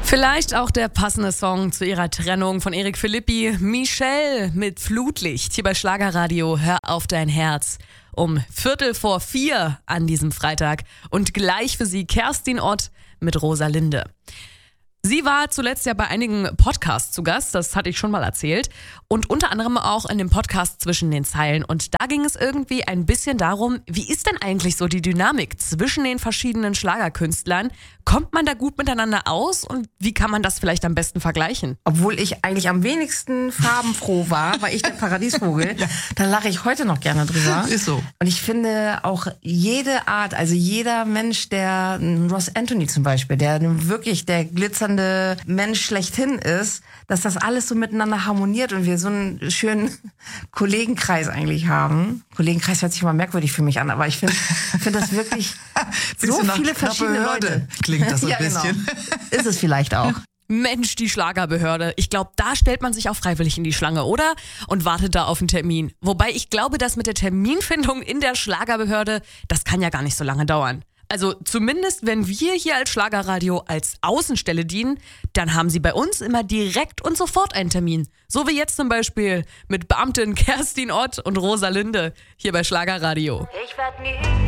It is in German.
Vielleicht auch der passende Song zu ihrer Trennung von Erik Philippi. Michelle mit Flutlicht hier bei Schlagerradio. Hör auf dein Herz. Um 3:45 an diesem Freitag. Und gleich für Sie Kerstin Ott mit Rosalinde. Sie war zuletzt ja bei einigen Podcasts zu Gast, das hatte ich schon mal erzählt. Und unter anderem auch in dem Podcast Zwischen den Zeilen. Und da ging es irgendwie ein bisschen darum, wie ist denn eigentlich so die Dynamik zwischen den verschiedenen Schlagerkünstlern? Kommt man da gut miteinander aus und wie kann man das vielleicht am besten vergleichen? Obwohl ich eigentlich am wenigsten farbenfroh war ich der Paradiesvogel. Ja. Da lache ich heute noch gerne drüber. Ist so. Und ich finde auch jede Art, also jeder Mensch, der Ross Anthony zum Beispiel, der wirklich der glitzernde Mensch schlechthin ist, dass das alles so miteinander harmoniert und wir so einen schönen Kollegenkreis eigentlich haben. Kollegenkreis hört sich mal merkwürdig für mich an, aber ich finde das wirklich so viele verschiedene Leute. Klingt das so ein ja, bisschen. Genau. Ist es vielleicht auch. Mensch, die Schlagerbehörde. Ich glaube, da stellt man sich auch freiwillig in die Schlange, oder? Und wartet da auf einen Termin. Wobei ich glaube, dass mit der Terminfindung in der Schlagerbehörde, das kann ja gar nicht so lange dauern. Also zumindest, wenn wir hier als Schlagerradio als Außenstelle dienen, dann haben sie bei uns immer direkt und sofort einen Termin. So wie jetzt zum Beispiel mit Beamtin Kerstin Ott und Rosalinde hier bei Schlagerradio. Ich werd nie